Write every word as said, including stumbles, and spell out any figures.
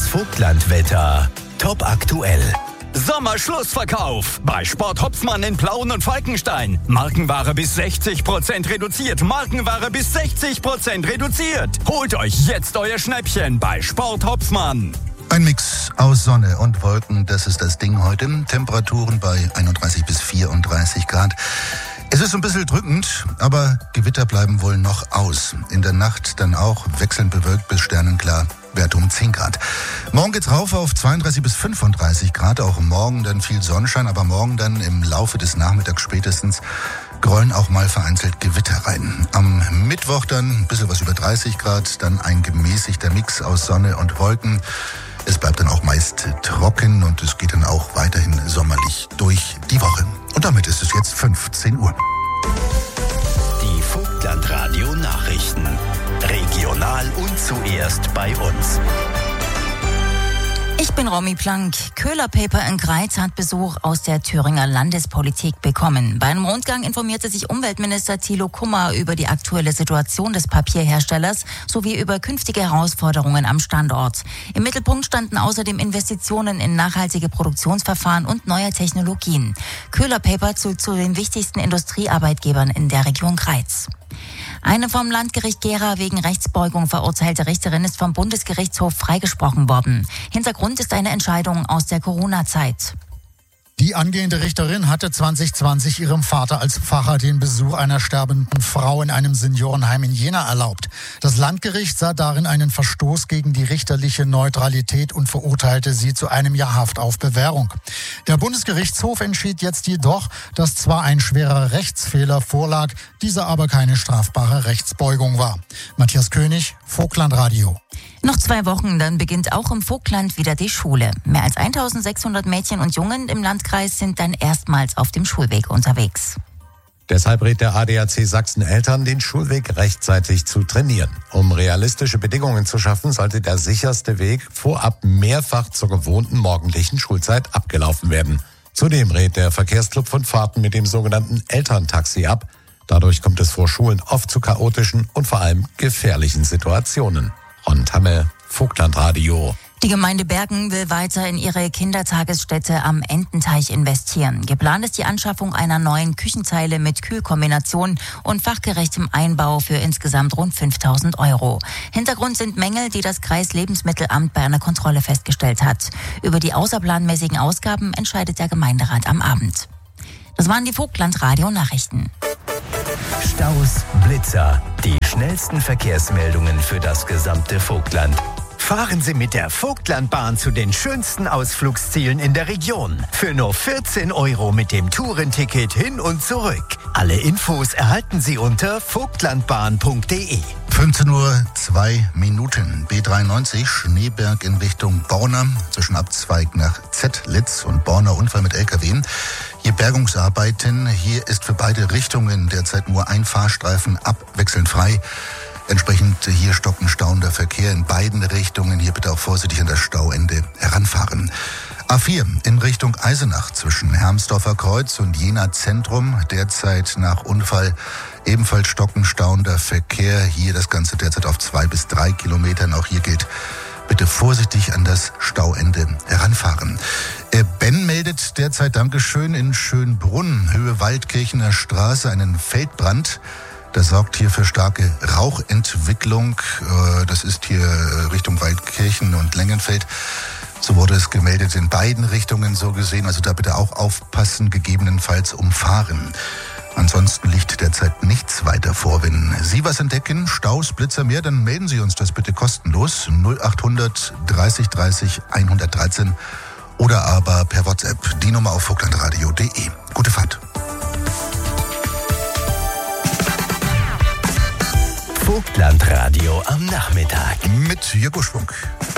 Vogtlandwetter. Top aktuell. Sommerschlussverkauf bei Sport Hopsmann in Plauen und Falkenstein. Markenware bis sechzig Prozent reduziert. Markenware bis sechzig Prozent reduziert. Holt euch jetzt euer Schnäppchen bei Sport Hopsmann. Ein Mix aus Sonne und Wolken, das ist das Ding heute. Temperaturen bei einunddreißig bis vierunddreißig Grad. Es ist ein bisschen drückend, aber Gewitter bleiben wohl noch aus. In der Nacht dann auch wechselnd bewölkt bis sternenklar. Werte um zehn Grad. Morgen geht's rauf auf zweiunddreißig bis fünfunddreißig Grad. Auch morgen dann viel Sonnenschein, aber morgen dann im Laufe des Nachmittags spätestens grollen auch mal vereinzelt Gewitter rein. Am Mittwoch dann ein bisschen was über dreißig Grad, dann ein gemäßigter Mix aus Sonne und Wolken. Es bleibt dann auch meist trocken und es geht dann auch weiterhin sommerlich durch die Woche. Und damit ist es jetzt fünfzehn Uhr. Die Vogtlandradio Nachrichten. Regional und zuerst bei uns. Ich bin Romy Plank. Köhler Paper in Greiz hat Besuch aus der Thüringer Landespolitik bekommen. Bei einem Rundgang informierte sich Umweltminister Thilo Kummer über die aktuelle Situation des Papierherstellers sowie über künftige Herausforderungen am Standort. Im Mittelpunkt standen außerdem Investitionen in nachhaltige Produktionsverfahren und neue Technologien. Köhler Paper zählt zu den wichtigsten Industriearbeitgebern in der Region Greiz. Eine vom Landgericht Gera wegen Rechtsbeugung verurteilte Richterin ist vom Bundesgerichtshof freigesprochen worden. Hintergrund ist eine Entscheidung aus der Corona-Zeit. Die angehende Richterin hatte zwanzig zwanzig ihrem Vater als Pfarrer den Besuch einer sterbenden Frau in einem Seniorenheim in Jena erlaubt. Das Landgericht sah darin einen Verstoß gegen die richterliche Neutralität und verurteilte sie zu einem Jahr Haft auf Bewährung. Der Bundesgerichtshof entschied jetzt jedoch, dass zwar ein schwerer Rechtsfehler vorlag, dieser aber keine strafbare Rechtsbeugung war. Matthias König, Vogtlandradio. Noch zwei Wochen, dann beginnt auch im Vogtland wieder die Schule. Mehr als eintausendsechshundert Mädchen und Jungen im Landkreis sind dann erstmals auf dem Schulweg unterwegs. Deshalb rät der A D A C Sachsen Eltern, den Schulweg rechtzeitig zu trainieren. Um realistische Bedingungen zu schaffen, sollte der sicherste Weg vorab mehrfach zur gewohnten morgendlichen Schulzeit abgelaufen werden. Zudem rät der Verkehrsclub von Fahrten mit dem sogenannten Elterntaxi ab. Dadurch kommt es vor Schulen oft zu chaotischen und vor allem gefährlichen Situationen. Ron Tamme, Vogtlandradio. Die Gemeinde Bergen will weiter in ihre Kindertagesstätte am Ententeich investieren. Geplant ist die Anschaffung einer neuen Küchenzeile mit Kühlkombination und fachgerechtem Einbau für insgesamt rund fünftausend Euro. Hintergrund sind Mängel, die das Kreislebensmittelamt bei einer Kontrolle festgestellt hat. Über die außerplanmäßigen Ausgaben entscheidet der Gemeinderat am Abend. Das waren die Vogtlandradio-Nachrichten. Staus, Blitzer, die schnellsten Verkehrsmeldungen für das gesamte Vogtland. Fahren Sie mit der Vogtlandbahn zu den schönsten Ausflugszielen in der Region. Für nur vierzehn Euro mit dem Tourenticket hin und zurück. Alle Infos erhalten Sie unter vogtlandbahn punkt de. fünfzehn Uhr zwei Minuten. B dreiundneunzig Schneeberg in Richtung Borna. Zwischen Abzweig nach Zettlitz und Borna Unfall mit L K W. Hier Bergungsarbeiten. Hier ist für beide Richtungen derzeit nur ein Fahrstreifen abwechselnd frei. Entsprechend hier stocken stauender Verkehr in beiden Richtungen. Hier bitte auch vorsichtig an das Stauende heranfahren. A vier in Richtung Eisenach zwischen Hermsdorfer Kreuz und Jena Zentrum. Derzeit nach Unfall ebenfalls stocken stauender Verkehr. Hier das Ganze derzeit auf zwei bis drei Kilometern. Auch hier gilt, bitte vorsichtig an das Stauende heranfahren. Ben meldet derzeit, Dankeschön, in Schönbrunn, Höhe Waldkirchener Straße, einen Feldbrand. Das sorgt hier für starke Rauchentwicklung. Das ist hier Richtung Waldkirchen und Lengenfeld. So wurde es gemeldet in beiden Richtungen so gesehen. Also da bitte auch aufpassen, gegebenenfalls umfahren. Ansonsten liegt derzeit nichts weiter vor. Wenn Sie was entdecken, Staus, Blitzer mehr, dann melden Sie uns das bitte kostenlos. null achthundert dreißig dreißig hundertdreizehn oder aber per WhatsApp. Die Nummer auf vogtlandradio punkt de. Gute Fahrt. Vogtlandradio am Nachmittag. Mit Jürgen Schwung.